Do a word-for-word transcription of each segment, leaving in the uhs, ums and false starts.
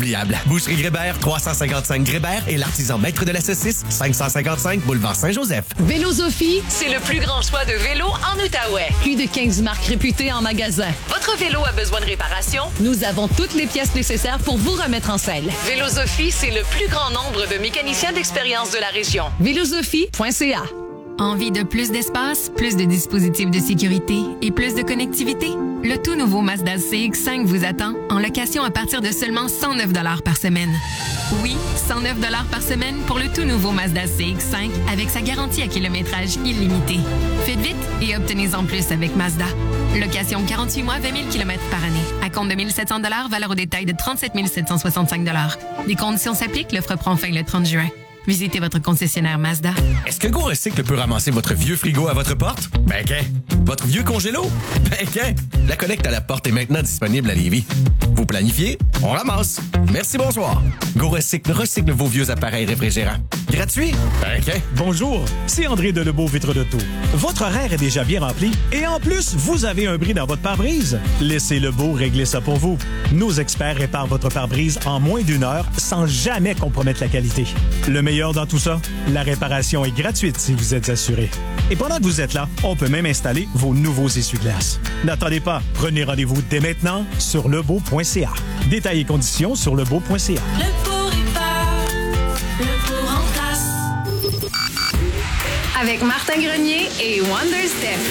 inoubliable. Boucherie Grébert, trois cent cinquante-cinq Grébert et l'artisan maître de la saucisse, cinq cent cinquante-cinq boulevard Saint-Joseph. Vélosophie, c'est le plus grand choix de vélos en Outaouais. Plus de quinze marques réputées en magasin. Votre vélo a besoin de réparation? Nous avons toutes les pièces nécessaires pour vous remettre en selle. Vélosophie, c'est le plus grand nombre de mécaniciens d'expérience de la région. vélosophie point c a. Envie de plus d'espace, plus de dispositifs de sécurité et plus de connectivité? Le tout nouveau Mazda C X cinq vous attend en location à partir de seulement cent neuf dollars par semaine. Oui, cent neuf dollars par semaine pour le tout nouveau Mazda C X cinq avec sa garantie à kilométrage illimité. Faites vite et obtenez-en plus avec Mazda. Location quarante-huit mois, vingt mille kilomètres par année. À compte de mille sept cents dollars, valeur au détail de trente-sept mille sept cent soixante-cinq dollars. Les conditions s'appliquent, l'offre prend fin le trente juin. Visitez votre concessionnaire Mazda. Est-ce que Go Recycle peut ramasser votre vieux frigo à votre porte? Ben qu'un. Votre vieux congélo? Ben qu'un. La collecte à la porte est maintenant disponible à Lévis. Vous planifiez? On ramasse. Merci, bonsoir. Go Recycle recycle vos vieux appareils réfrigérants. Gratuit? Ben qu'un. Bonjour, c'est André Delebow, Vitre d'Auto. Votre horaire est déjà bien rempli et en plus, vous avez un bris dans votre pare-brise? Laissez Lebeau régler ça pour vous. Nos experts réparent votre pare-brise en moins d'une heure sans jamais compromettre la qualité. Le meilleur dans tout ça, la réparation est gratuite si vous êtes assuré. Et pendant que vous êtes là, on peut même installer vos nouveaux essuie-glaces. N'attendez pas, prenez rendez-vous dès maintenant sur lebeau point c a. Détails et conditions sur lebeau point c a. Lebeau répare, Lebeau remplace. Avec Martin Grenier et Wonder Steph.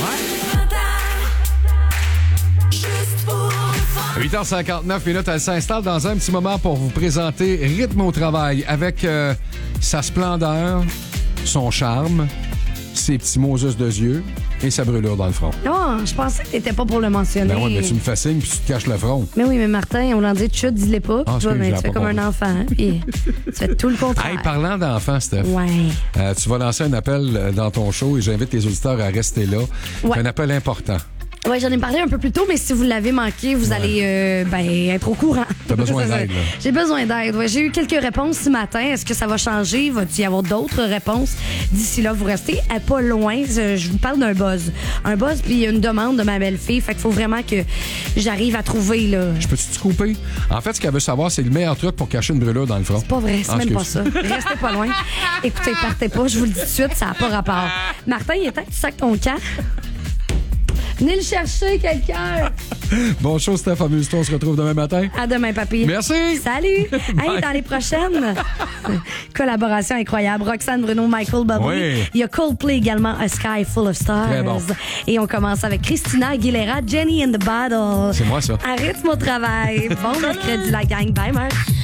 huit heures cinquante-neuf minutes, elle s'installe dans un petit moment pour vous présenter Rythme au travail avec euh, sa splendeur, son charme, ses petits Moses de yeux et sa brûlure dans le front. Non, je pensais que t'étais pas pour le mentionner. Ben oui, mais tu me fascines puis tu te caches le front. Mais oui, mais Martin, on l'a dit de chute, dis-le pas. Ah, tu vois, mais excuse, tu fais j'ai comme pas un enfant, hein, puis tu fais tout le contraire. Hey, parlant d'enfants, Steph, Ouais. euh, tu vas lancer un appel dans ton show et j'invite les auditeurs à rester là. Ouais. Un appel important. Oui, j'en ai parlé un peu plus tôt, mais si vous l'avez manqué, vous ouais. allez euh, ben, être au courant. T'as besoin d'aide, là. J'ai besoin d'aide. Ouais. J'ai eu quelques réponses ce matin. Est-ce que ça va changer? Va-t-il y avoir d'autres réponses? D'ici là, vous restez à pas loin. Je vous parle d'un buzz. Un buzz, puis une demande de ma belle-fille. Fait qu'il faut vraiment que j'arrive à trouver, là. Je peux-tu te couper? En fait, ce qu'elle veut savoir, c'est le meilleur truc pour cacher une brûlure dans le front. C'est pas vrai, c'est ah, même excuse. pas ça. Restez pas loin. Écoutez, partez pas. Je vous le dis tout de suite, ça n'a pas rapport. Martin, il est temps que tu sacs ton camp. Venez le chercher, quelqu'un! Bon show, Steph, amuse-toi. On se retrouve demain matin. À demain, papy. Merci! Salut! Hey, dans les prochaines, collaboration incroyable. Roxane Bruno, Michael Bublé. Oui. Il y a Coldplay également, A Sky Full of Stars. Très bon. Et on commence avec Christina Aguilera, Jenny in the Bottle. C'est moi, ça. À rythme au travail. Bon mercredi, la gang. Bye, Marc.